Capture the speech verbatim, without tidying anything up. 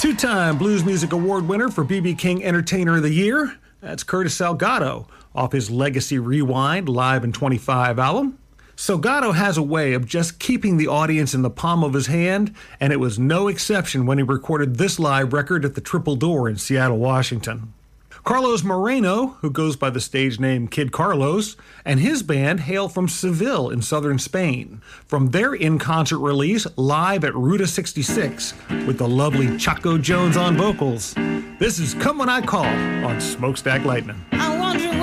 Two-time Blues Music Award winner for B B. King Entertainer of the Year. That's Curtis Salgado off his Legacy Rewind Live in twenty-five album. Salgado has a way of just keeping the audience in the palm of his hand, and it was no exception when he recorded this live record at the Triple Door in Seattle, Washington. Carlos Moreno, who goes by the stage name Kid Carlos, and his band hail from Seville in southern Spain, from their in-concert release live at Ruta sixty-six with the lovely Chaco Jones on vocals. This is Come When I Call on Smokestack Lightning.